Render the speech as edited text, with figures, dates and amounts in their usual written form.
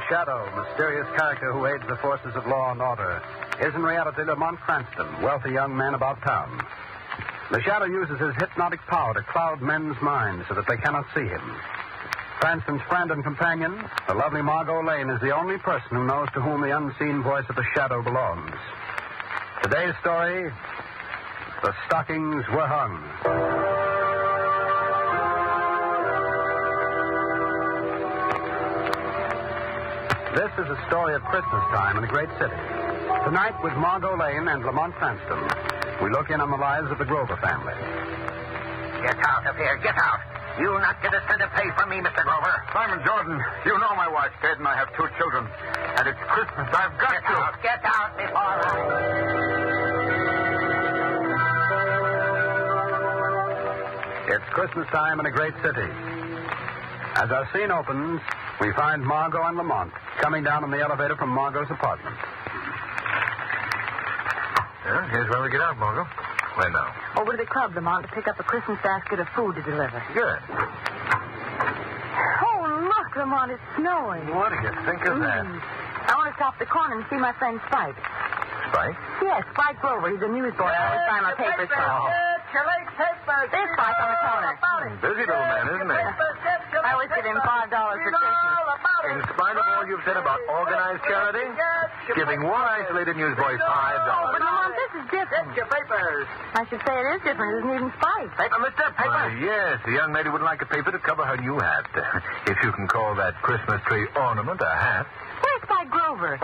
Shadow, mysterious character who aids the forces of law and order, is in reality Lamont Cranston, wealthy young man about town. The Shadow uses his hypnotic power to cloud men's minds so that they cannot see him. Cranston's friend and companion, the lovely Margot Lane, is the only person who knows to whom the unseen voice of the Shadow belongs. Today's story, The Stockings Were Hung. This is a story of Christmas time in a great city. Tonight, with Margot Lane and Lamont Cranston, we look in on the lives of the Grover family. Get out of here. Get out. You'll not get a cent of pay from me, Mr. Grover. Simon Jordan, you know my wife's dead and I have 2 children. And it's Christmas. I've got Get to. out. Get out before It's Christmas time in a great city. As our scene opens, we find Margot and Lamont coming down in the elevator from Margot's apartment. Yeah, here's where we get out, Margot. Where now? Over to the club, Lamont, to pick up a Christmas basket of food to deliver. Good. Oh, look, Lamont, it's snowing. What do you think of that? I want to stop the corner and see my friend Spike. Spike? Yes, Spike Grover. He's a newsboy. I always sign my papers for him. There's Spike on the corner. Busy little man, isn't he? I always give him $5 for Christmas. In spite of all you've said about organized charity, giving one isolated newsboy $5. But, Lamont, this is different. I should say it is different. It isn't even Spike. Mister, paper? Yes, the young lady would like a paper to cover her new hat. If you can call that Christmas tree ornament a hat. Where's Spike Grover?